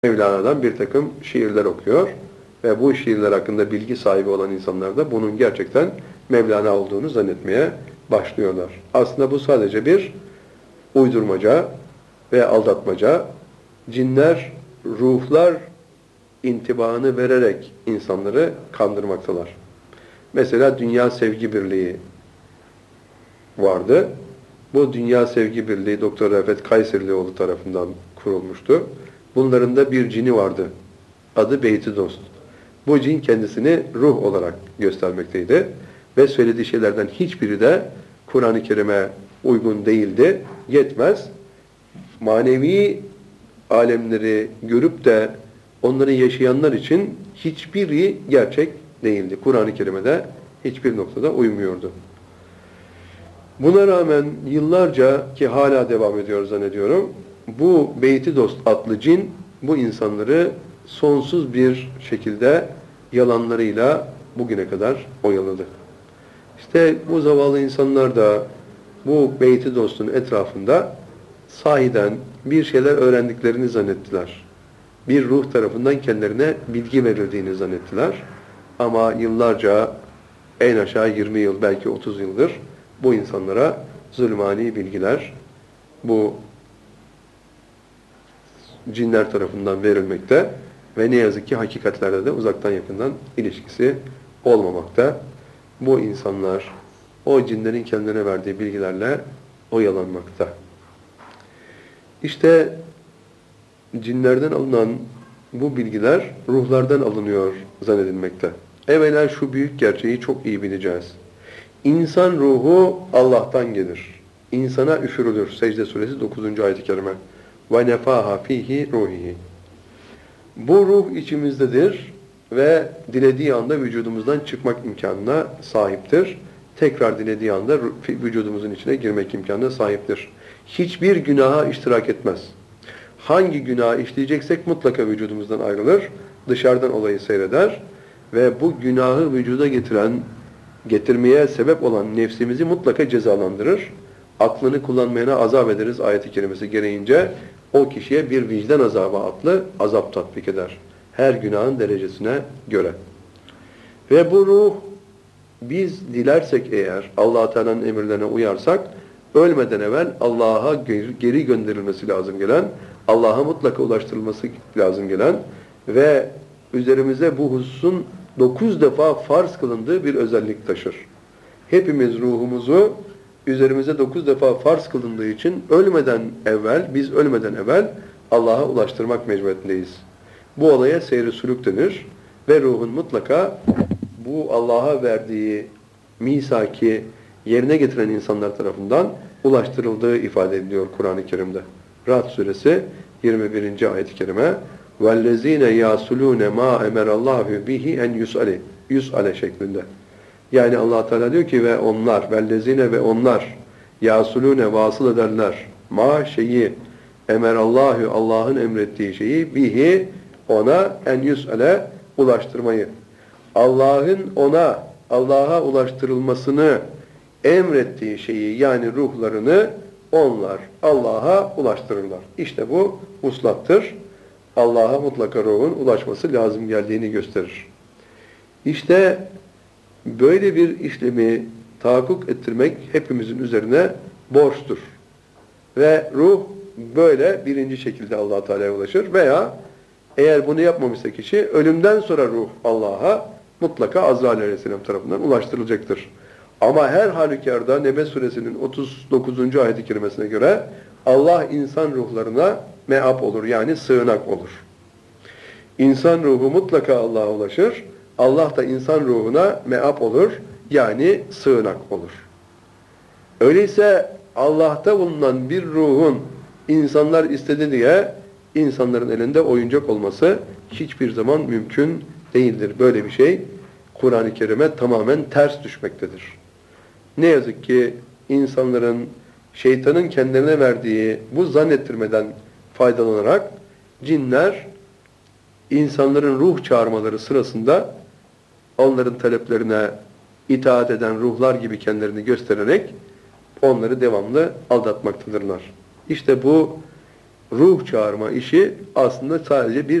Mevlana'dan bir takım şiirler okuyor ve bu şiirler hakkında bilgi sahibi olan insanlar da bunun gerçekten Mevlana olduğunu zannetmeye başlıyorlar. Aslında bu sadece bir uydurmaca ve aldatmaca. Cinler, ruhlar intibaını vererek insanları kandırmaktalar. Mesela Dünya Sevgi Birliği vardı. Bu Dünya Sevgi Birliği Doktor Refet Kayserlioğlu tarafından kurulmuştu. Bunların da bir cini vardı. Adı Beyti Dost. Bu cin kendisini ruh olarak göstermekteydi. Ve söylediği şeylerden hiçbiri de Kur'an-ı Kerim'e uygun değildi. Yetmez. Manevi alemleri görüp de onları yaşayanlar için hiçbiri gerçek değildi. Kur'an-ı Kerim'e de hiçbir noktada uymuyordu. Buna rağmen yıllarca ki hala devam ediyor zannediyorum, bu Beyti Dost adlı cin bu insanları sonsuz bir şekilde yalanlarıyla bugüne kadar oyaladı. İşte bu zavallı insanlar da bu Beyti Dost'un etrafında sahiden bir şeyler öğrendiklerini zannettiler. Bir ruh tarafından kendilerine bilgi verildiğini zannettiler. Ama yıllarca, en aşağı 20 yıl, belki 30 yıldır bu insanlara zulmani bilgiler bu cinler tarafından verilmekte ve ne yazık ki hakikatlerle de uzaktan yakından ilişkisi olmamakta. Bu insanlar o cinlerin kendilerine verdiği bilgilerle oyalanmakta. İşte cinlerden alınan bu bilgiler ruhlardan alınıyor zannedilmekte. Evvela şu büyük gerçeği çok iyi bileceğiz. İnsan ruhu Allah'tan gelir. İnsana üfürülür. Secde suresi 9. ayet-i kerime. وَنَفَاهَ ف۪يهِ ruhihi. Bu ruh içimizdedir ve dilediği anda vücudumuzdan çıkmak imkanına sahiptir. Tekrar dilediği anda vücudumuzun içine girmek imkanına sahiptir. Hiçbir günaha iştirak etmez. Hangi günahı işleyeceksek mutlaka vücudumuzdan ayrılır, dışarıdan olayı seyreder ve bu günahı vücuda getirmeye sebep olan nefsimizi mutlaka cezalandırır. Aklını kullanmayana azap ederiz ayet-i kerimesi gereğince o kişiye bir vicdan azabı adlı azap tatbik eder. Her günahın derecesine göre. Ve bu ruh biz dilersek eğer Allah-u Teala'nın emirlerine uyarsak ölmeden evvel Allah'a geri gönderilmesi lazım gelen, Allah'a mutlaka ulaştırılması lazım gelen ve üzerimize bu hususun 9 defa farz kılındığı bir özellik taşır. Hepimiz ruhumuzu üzerimize 9 defa farz kılındığı için biz ölmeden evvel Allah'a ulaştırmak mecburiyetindeyiz. Bu olaya seyr-i sülük denir ve ruhun mutlaka bu Allah'a verdiği misaki yerine getiren insanlar tarafından ulaştırıldığı ifade ediliyor Kur'an-ı Kerim'de. Ra'd suresi 21. ayet-i kerime وَالَّذ۪ينَ يَاسُلُونَ مَا اَمَرَ اللّٰهُ بِهِ اَنْ يُسْأَلَ şeklinde. Yani Allah Teala diyor ki ve onlar, vellezine ve onlar yasulune vasıl ederler. Ma şeyi emerallahu Allah'ın emrettiği şeyi bihi ona en yus'ale ulaştırmayı. Allah'ın Allah'a ulaştırılmasını emrettiği şeyi yani ruhlarını onlar Allah'a ulaştırırlar. İşte bu vuslattır. Allah'a mutlaka ruhun ulaşması lazım geldiğini gösterir. İşte böyle bir işlemi tahakkuk ettirmek hepimizin üzerine borçtur. Ve ruh böyle birinci şekilde Allah-u Teala'ya ulaşır veya eğer bunu yapmamışsa kişi ölümden sonra ruh Allah'a mutlaka Azrail Aleyhisselam tarafından ulaştırılacaktır. Ama her halükarda Nebe suresinin 39. ayet-i kerimesine göre Allah insan ruhlarına meap olur yani sığınak olur. İnsan ruhu mutlaka Allah'a ulaşır. Allah da insan ruhuna meap olur, yani sığınak olur. Öyleyse Allah'ta bulunan bir ruhun insanlar istedi diye insanların elinde oyuncak olması hiçbir zaman mümkün değildir. Böyle bir şey Kur'an-ı Kerim'e tamamen ters düşmektedir. Ne yazık ki insanların şeytanın kendilerine verdiği bu zannettirmeden faydalanarak cinler insanların ruh çağırmaları sırasında onların taleplerine itaat eden ruhlar gibi kendilerini göstererek onları devamlı aldatmaktadırlar. İşte bu ruh çağırma işi aslında sadece bir